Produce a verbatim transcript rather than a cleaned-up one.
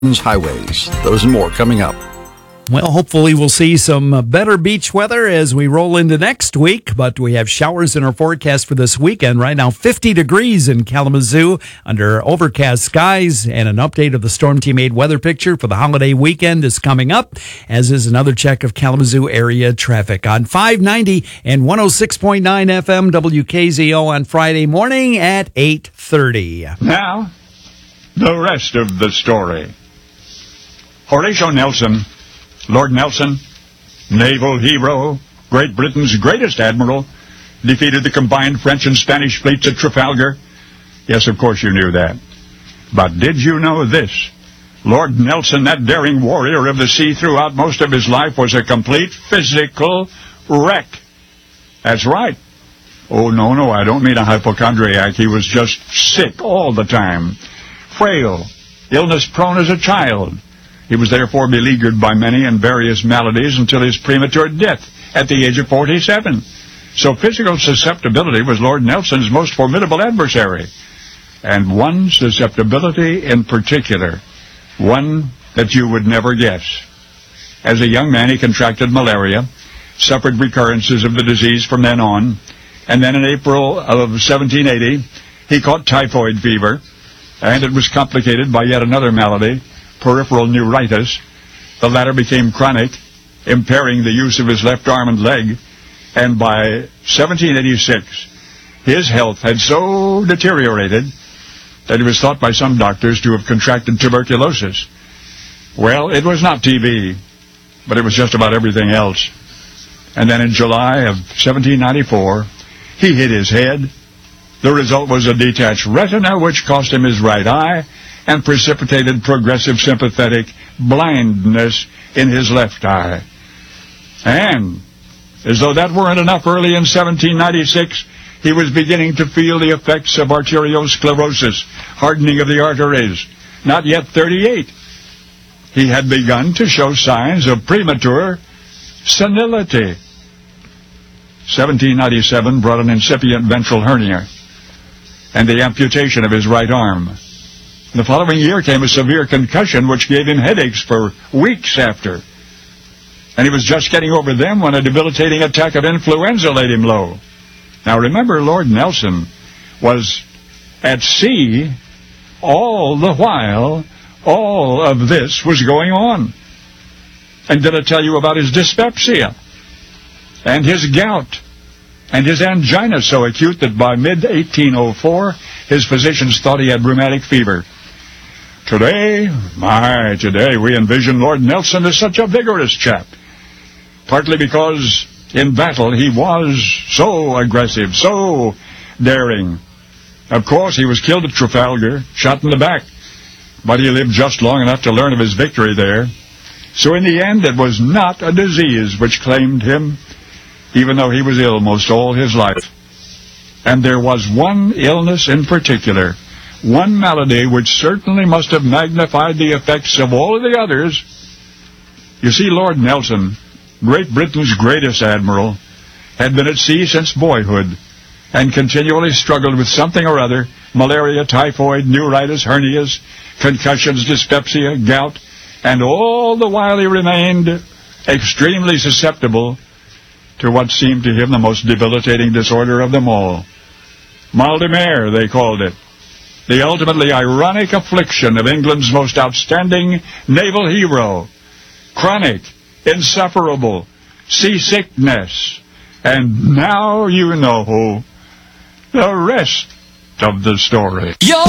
highways. Those and more coming up. Well, hopefully we'll see some uh, better beach weather as we roll into next week, but we have showers in our forecast for this weekend. Right now, fifty degrees in Kalamazoo under overcast skies, and an update of the Storm Team eight weather picture for the holiday weekend is coming up, as is another check of Kalamazoo area traffic on five ninety and one oh six point nine F M W K Z O on Friday morning at eight thirty. Now, the rest of the story. Horatio Nelson, Lord Nelson, naval hero, Great Britain's greatest admiral, defeated the combined French and Spanish fleets at Trafalgar. Yes, of course you knew that. But did you know this? Lord Nelson, that daring warrior of the sea throughout most of his life, was a complete physical wreck. That's right. Oh, no, no, I don't mean a hypochondriac. He was just sick all the time. Frail, illness-prone as a child. He was therefore beleaguered by many and various maladies until his premature death at the age of forty-seven. So physical susceptibility was Lord Nelson's most formidable adversary. And one susceptibility in particular, one that you would never guess. As a young man, he contracted malaria, suffered recurrences of the disease from then on, and then in April of seventeen eighty, he caught typhoid fever, and it was complicated by yet another malady, peripheral neuritis. The latter became chronic, impairing the use of his left arm and leg, and by seventeen eighty-six, his health had so deteriorated that he was thought by some doctors to have contracted tuberculosis. Well, it was not T B, but it was just about everything else. And then in July of seventeen ninety-four, he hit his head. The result was a detached retina, which cost him his right eye and precipitated progressive sympathetic blindness in his left eye. And, as though that weren't enough, early in seventeen ninety-six, he was beginning to feel the effects of arteriosclerosis, hardening of the arteries. Not yet thirty-eight. He had begun to show signs of premature senility. seventeen ninety-seven brought an incipient ventral hernia and the amputation of his right arm. The following year came a severe concussion which gave him headaches for weeks after. And he was just getting over them when a debilitating attack of influenza laid him low. Now remember, Lord Nelson was at sea all the while all of this was going on. And did I tell you about his dyspepsia and his gout and his angina, so acute that by mid eighteen oh four his physicians thought he had rheumatic fever. Today, my, today we envision Lord Nelson as such a vigorous chap, partly because in battle he was so aggressive, so daring. Of course, he was killed at Trafalgar, shot in the back, but he lived just long enough to learn of his victory there. So in the end, it was not a disease which claimed him, even though he was ill most all his life. And there was one illness in particular, one malady which certainly must have magnified the effects of all of the others. You see, Lord Nelson, Great Britain's greatest admiral, had been at sea since boyhood and continually struggled with something or other, malaria, typhoid, neuritis, hernias, concussions, dyspepsia, gout, and all the while he remained extremely susceptible to what seemed to him the most debilitating disorder of them all. Mal de mer, they called it. The ultimately ironic affliction of England's most outstanding naval hero. Chronic, insufferable, seasickness. And now you know the rest of the story. Yo!